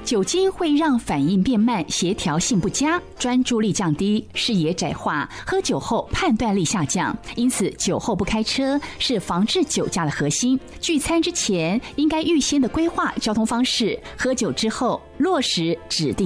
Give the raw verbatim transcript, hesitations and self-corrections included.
酒精会让反应变慢，协调性不佳，专注力降低，视野窄化，喝酒后判断力下降。因此，酒后不开车是防治酒驾的核心。聚餐之前应该预先的规划交通方式，喝酒之后落实指定